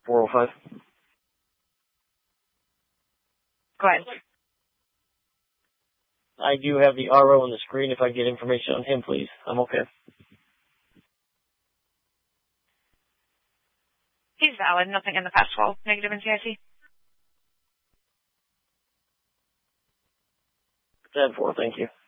405. Go ahead. I do have the RO on the screen. If I get information on him, please. I'm okay. He's valid. Nothing in the past 12. Negative in CIC. 10-4, thank you.